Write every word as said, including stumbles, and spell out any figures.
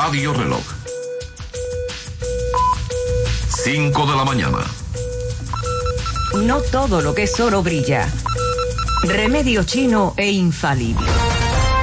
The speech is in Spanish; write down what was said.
Radio Reloj. cinco de la mañana. No todo lo que es oro brilla. Remedio chino e infalible.